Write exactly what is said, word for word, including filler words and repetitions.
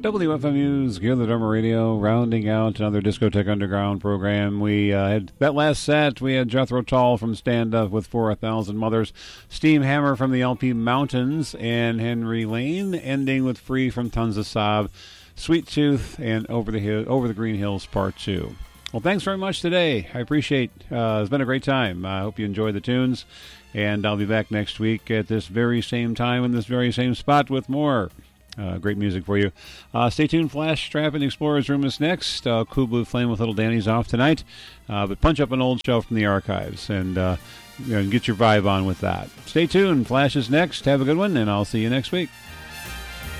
W F M U's Gear the Drummer Radio, rounding out another Discotheque Underground program. We uh, had that last set, we had Jethro Tull from Stand Up with For a Thousand Mothers, Steam Hammer from the L P Mountains, and Henry Lane, ending with Free from Tons of Sob, Sweet Tooth, and Over the Hill, Over the Green Hills Part two. Well, thanks very much today. I appreciate uh, it's been a great time. I hope you enjoyed the tunes, and I'll be back next week at this very same time in this very same spot with more Uh, great music for you. Uh, stay tuned. Flash Strap in Explorer's Room is next. Uh, Cool Blue Flame with Little Danny's off tonight. Uh, but punch up an old show from the archives and uh, you know, get your vibe on with that. Stay tuned. Flash is next. Have a good one, and I'll see you next week.